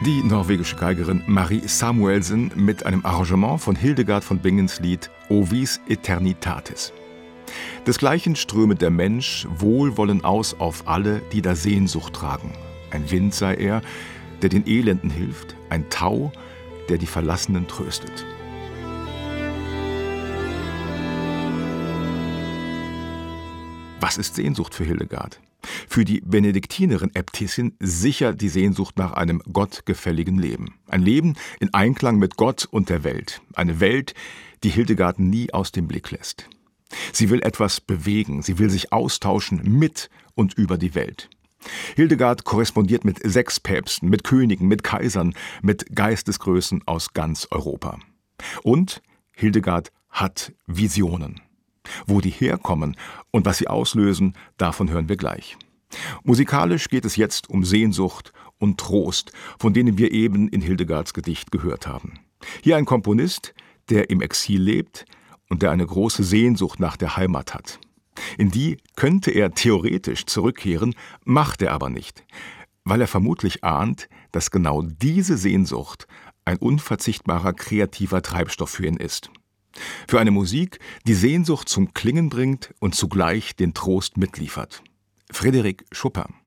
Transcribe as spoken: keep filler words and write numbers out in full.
Die norwegische Geigerin Marie Samuelsen mit einem Arrangement von Hildegard von Bingens Lied Ovis Eternitatis. Desgleichen ströme der Mensch Wohlwollen aus auf alle, die da Sehnsucht tragen. Ein Wind sei er, der den Elenden hilft, ein Tau, der die Verlassenen tröstet. Was ist Sehnsucht für Hildegard? Für die Benediktinerin-Äbtissin sicher die Sehnsucht nach einem gottgefälligen Leben. Ein Leben in Einklang mit Gott und der Welt. Eine Welt, die Hildegard nie aus dem Blick lässt. Sie will etwas bewegen, sie will sich austauschen mit und über die Welt. Hildegard korrespondiert mit sechs Päpsten, mit Königen, mit Kaisern, mit Geistesgrößen aus ganz Europa. Und Hildegard hat Visionen. Wo die herkommen und was sie auslösen, davon hören wir gleich. Musikalisch geht es jetzt um Sehnsucht und Trost, von denen wir eben in Hildegards Gedicht gehört haben. Hier ein Komponist, der im Exil lebt und der eine große Sehnsucht nach der Heimat hat. In die könnte er theoretisch zurückkehren, macht er aber nicht, weil er vermutlich ahnt, dass genau diese Sehnsucht ein unverzichtbarer kreativer Treibstoff für ihn ist. Für eine Musik, die Sehnsucht zum Klingen bringt und zugleich den Trost mitliefert. Frédéric Chopin.